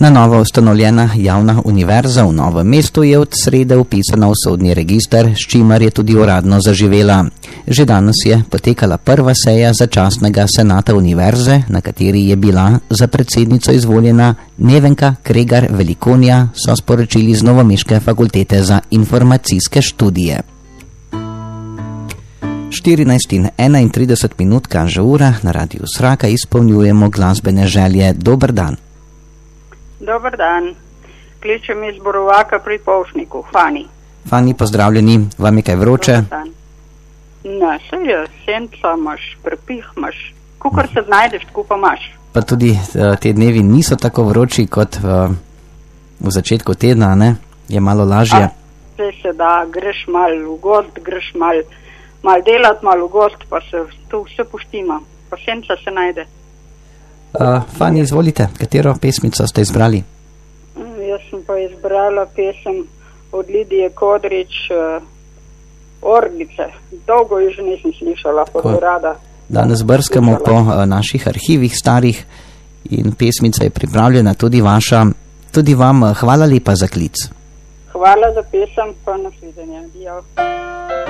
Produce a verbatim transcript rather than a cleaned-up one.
Na novo ustanovljena javna univerza v Novem mestu je od srede vpisana v sodni register, s čimer je tudi uradno zaživela. Že danes je potekala prva seja začasnega senata univerze, na kateri je bila za predsednico izvoljena Nevenka Kregar Velikonja, so sporočili z Novomeške fakultete za informacijske študije. štirinajst in enaintrideset minut kaže ura, na Radiu Sraka izpolnjujemo glasbene želje. Dober dan. Dober dan. Kličem iz Borovaka pri Polšniku, Fani. Fani, pozdravljeni. Vam je kaj vroče? Dober dan. Ne, se je, senca imaš, prepih imaš. Kukor se znajdeš, tako pa imaš. Pa tudi te dnevi niso tako vroči kot v, v začetku tedna, ne? Je malo lažje. Vse se da, greš mal v gost, greš mal, mal delat, mal v gost, pa se tu vse poštima. Pa senca se najde. Uh, Fani, izvolite, katero pesmico ste izbrali? Jaz sem pa izbrala pesem od Lidije Kodrič, uh, Orglice. Dolgo jo že nisem slišala, pa bi rada. Danes brskamo po uh, naših arhivih starih in pesmica je pripravljena, tudi vaša. Tudi vam uh, hvala lepa za klic. Hvala za pesem, pa nasvidenje.